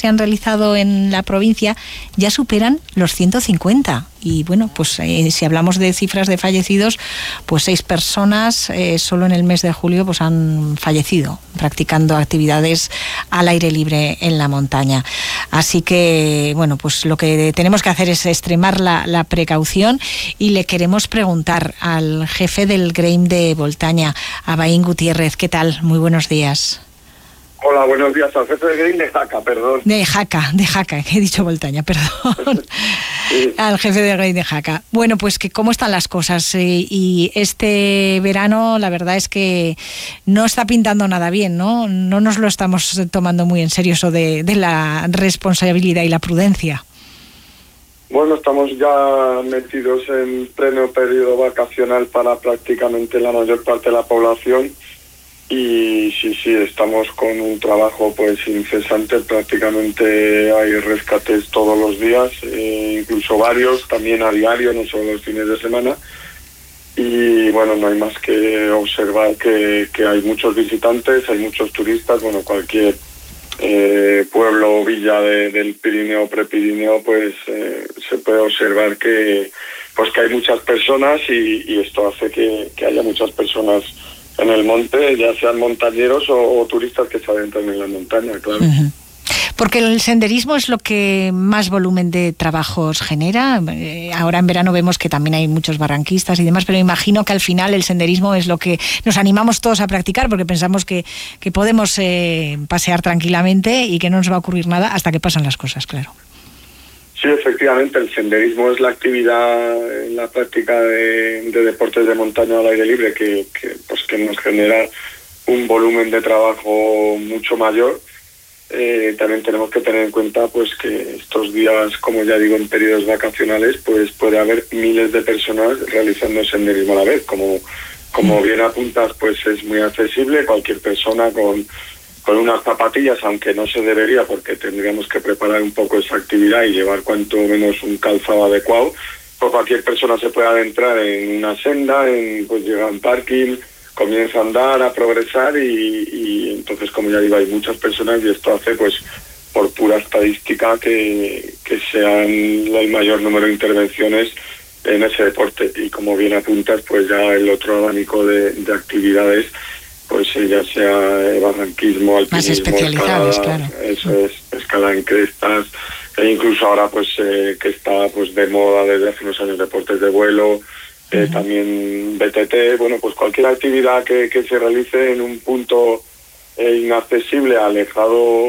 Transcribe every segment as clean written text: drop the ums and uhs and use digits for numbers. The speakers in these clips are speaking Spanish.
se han realizado en la provincia ya superan los 150. Y bueno, pues si hablamos de cifras de fallecidos, pues 6 personas solo en el mes de julio pues han fallecido practicando actividades al aire libre en la montaña. Así que, bueno, pues lo que tenemos que hacer es extremar la precaución, y le queremos preguntar al jefe del GREIM de Boltaña, a Baín Gutiérrez. ¿Qué tal? Muy buenos días. Hola, buenos días. Al jefe del GREIM de Jaca, perdón. De Jaca, que he dicho Boltaña, perdón. Sí. Al jefe del GREIM de Jaca. Bueno, pues que cómo están las cosas. Y este verano la verdad es que no está pintando nada bien, ¿no? No nos lo estamos tomando muy en serio eso de la responsabilidad y la prudencia. Bueno, estamos ya metidos en pleno periodo vacacional para prácticamente la mayor parte de la población. Y sí, estamos con un trabajo pues incesante, prácticamente hay rescates todos los días, incluso varios, también a diario, no solo los fines de semana. Y bueno, no hay más que observar que hay muchos visitantes, hay muchos turistas, bueno, cualquier pueblo o villa del Pirineo, Prepirineo, pues se puede observar que hay muchas personas y esto hace que haya muchas personas en el monte, ya sean montañeros o turistas que se adentran en la montaña, claro. Uh-huh. Porque el senderismo es lo que más volumen de trabajos genera. Ahora en verano vemos que también hay muchos barranquistas y demás, pero imagino que al final el senderismo es lo que nos animamos todos a practicar, porque pensamos que podemos pasear tranquilamente y que no nos va a ocurrir nada hasta que pasan las cosas, claro. Sí, efectivamente, el senderismo es la actividad en la práctica de deportes de montaña al aire libre que nos genera un volumen de trabajo mucho mayor. También tenemos que tener en cuenta pues que estos días, como ya digo, en periodos vacacionales, pues puede haber miles de personas realizando senderismo a la vez. Como bien apuntas, pues es muy accesible, cualquier persona con unas zapatillas, aunque no se debería porque tendríamos que preparar un poco esa actividad y llevar cuanto menos un calzado adecuado, pues cualquier persona se puede adentrar en una senda, pues llega a un parking, comienza a andar, a progresar y entonces, como ya digo, hay muchas personas y esto hace pues por pura estadística que sean el mayor número de intervenciones en ese deporte. Y como bien apuntas, pues ya el otro abanico de actividades, pues ya sea barranquismo, alpinismo, más especializados, escalada, claro. Eso es, escalada en crestas, e incluso ahora pues que está pues de moda desde hace unos años deportes de vuelo, uh-huh. También BTT, bueno, pues cualquier actividad que se realice en un punto inaccesible, alejado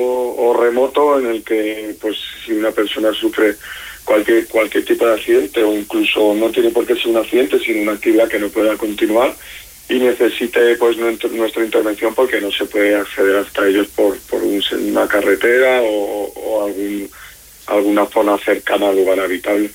o remoto, en el que pues si una persona sufre cualquier tipo de accidente, o incluso no tiene por qué ser un accidente, sino una actividad que no pueda continuar y necesite pues nuestra intervención porque no se puede acceder hasta ellos por una carretera o alguna zona cercana al lugar habitable.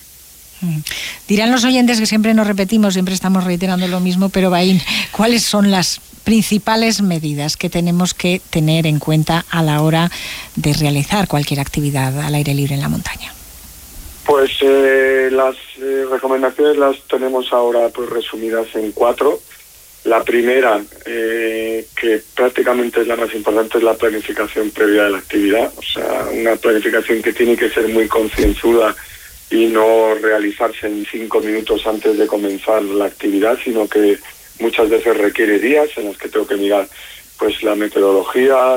Dirán los oyentes que siempre nos repetimos, siempre estamos reiterando lo mismo, pero Baín, ¿cuáles son las principales medidas que tenemos que tener en cuenta a la hora de realizar cualquier actividad al aire libre en la montaña? Pues las recomendaciones las tenemos ahora pues resumidas en 4. La primera, que prácticamente es la más importante, es la planificación previa de la actividad. O sea, una planificación que tiene que ser muy concienzuda y no realizarse en 5 minutos antes de comenzar la actividad, sino que muchas veces requiere días en los que tengo que mirar pues la metodología,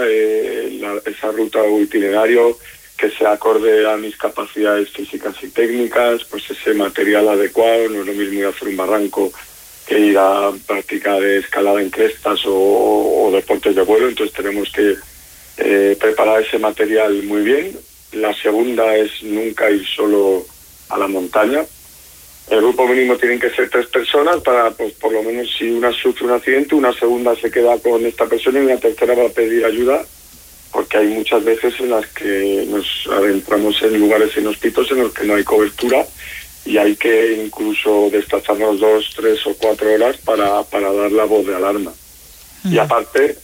esa ruta o itinerario que sea acorde a mis capacidades físicas y técnicas, pues ese material adecuado. No es lo mismo ir a hacer un barranco que ir a practicar escalada en crestas o deportes de vuelo, entonces tenemos que preparar ese material muy bien. La segunda es nunca ir solo a la montaña. El grupo mínimo tienen que ser 3 personas para, pues por lo menos si una sufre un accidente, una segunda se queda con esta persona y una tercera va a pedir ayuda, porque hay muchas veces en las que nos adentramos en lugares inhóspitos en los que no hay cobertura y hay que incluso desplazarnos 2, 3 o 4 horas para dar la voz de alarma. Y aparte,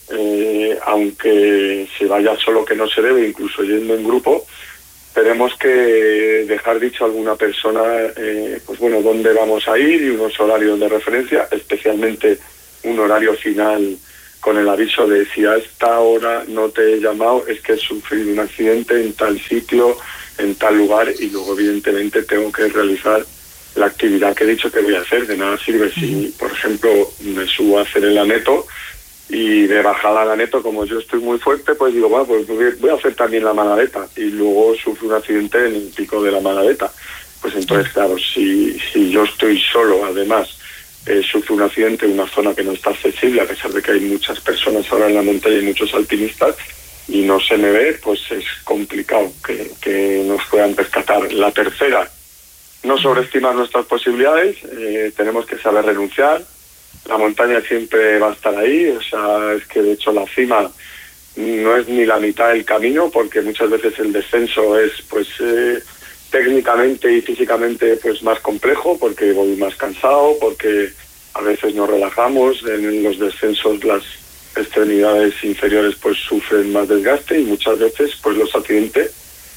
aunque se vaya solo, que no se debe, incluso yendo en grupo, tenemos que dejar dicho a alguna persona, pues bueno, dónde vamos a ir y unos horarios de referencia, especialmente un horario final con el aviso de si a esta hora no te he llamado es que he sufrido un accidente en tal sitio, en tal lugar, y luego evidentemente tengo que realizar la actividad que he dicho que voy a hacer. De nada sirve si, por ejemplo, me subo a hacer el aneto y de bajada al aneto, como yo estoy muy fuerte, pues digo, bueno, pues voy a hacer también la Maladeta, y luego sufro un accidente en el pico de la Maladeta. Pues entonces, claro, si yo estoy solo, además, sufro un accidente en una zona que no está accesible, a pesar de que hay muchas personas ahora en la montaña y muchos alpinistas, y no se me ve, pues es complicado que nos puedan rescatar. La tercera, no sobreestimar nuestras posibilidades, tenemos que saber renunciar. La montaña siempre va a estar ahí, o sea, es que de hecho la cima no es ni la mitad del camino, porque muchas veces el descenso es pues técnicamente y físicamente pues más complejo, porque voy más cansado, porque a veces nos relajamos, en los descensos las extremidades inferiores pues sufren más desgaste, y muchas veces pues los accidentes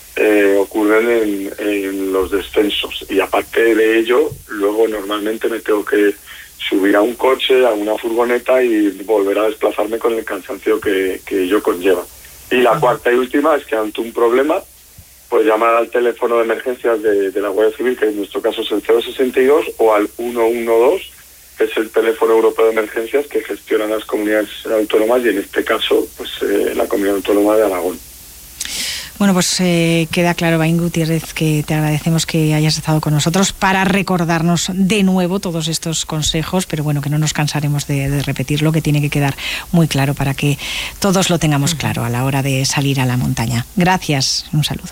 ocurren en los descensos, y aparte de ello luego normalmente me tengo que subir a un coche, a una furgoneta, y volver a desplazarme con el cansancio que ello conlleva. Y la cuarta y última es que ante un problema, pues llamar al teléfono de emergencias de la Guardia Civil, que en nuestro caso es el 062, o al 112, que es el teléfono europeo de emergencias que gestionan las comunidades autónomas, y en este caso pues la Comunidad Autónoma de Aragón. Bueno, pues queda claro, Bain Gutiérrez, que te agradecemos que hayas estado con nosotros para recordarnos de nuevo todos estos consejos, pero bueno, que no nos cansaremos de repetirlo, que tiene que quedar muy claro para que todos lo tengamos claro a la hora de salir a la montaña. Gracias, un saludo.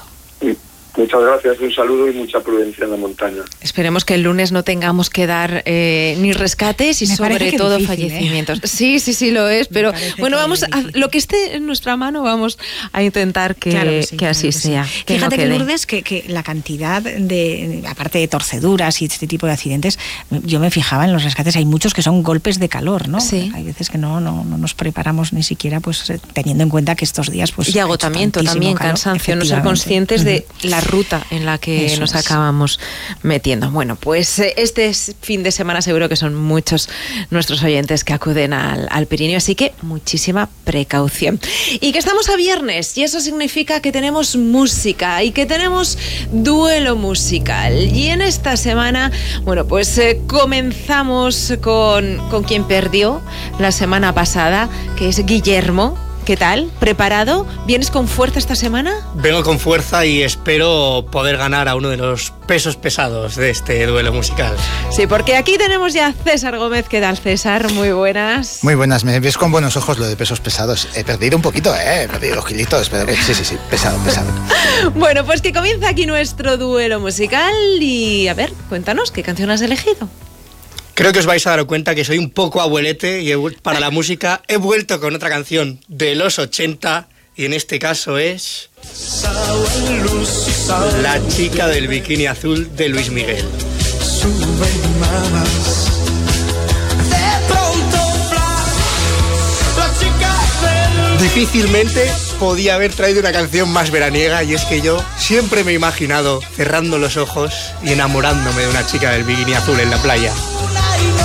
Muchas gracias, un saludo y mucha prudencia en la montaña. Esperemos que el lunes no tengamos que dar ni rescates y sobre todo difícil, fallecimientos. Sí, lo es, pero bueno, vamos a lo que esté en nuestra mano, vamos a intentar que así sea. Que fíjate no que Lourdes, que la cantidad de, aparte de torceduras y este tipo de accidentes, yo me fijaba en los rescates, hay muchos que son golpes de calor, ¿no? Sí. Hay veces que no nos preparamos ni siquiera, pues teniendo en cuenta que estos días pues y agotamiento también, calor, cansancio, no ser conscientes de la ruta en la que eso nos acabamos metiendo. Bueno, pues este fin de semana seguro que son muchos nuestros oyentes que acuden al Pirineo, así que muchísima precaución. Y que estamos a viernes, y eso significa que tenemos música y que tenemos duelo musical. Y en esta semana, bueno, pues comenzamos con quien perdió la semana pasada, que es Guillermo. ¿Qué tal? ¿Preparado? ¿Vienes con fuerza esta semana? Vengo con fuerza y espero poder ganar a uno de los pesos pesados de este duelo musical. Sí, porque aquí tenemos ya a César Gómez. ¿Qué tal, César? Muy buenas. Muy buenas, me ves con buenos ojos lo de pesos pesados. He perdido un poquito, he perdido los kilitos, pero sí, pesado. Bueno, pues que comienza aquí nuestro duelo musical y a ver, cuéntanos, ¿qué canción has elegido? Creo que os vais a dar cuenta que soy un poco abuelete y para la música he vuelto con otra canción de los 80 y en este caso es La chica del bikini azul de Luis Miguel. Difícilmente podía haber traído una canción más veraniega, y es que yo siempre me he imaginado cerrando los ojos y enamorándome de una chica del bikini azul en la playa.